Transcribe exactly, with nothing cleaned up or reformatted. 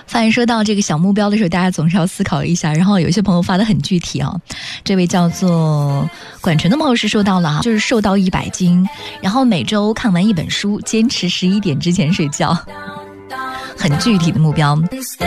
发现说到这个小目标的时候，大家总是要思考一下，然后有些朋友发的很具体啊。这位叫做管纯的朋友是说到了，就是瘦到一百斤，然后每周看完一本书，坚持十一点之前睡觉，很具体的目标。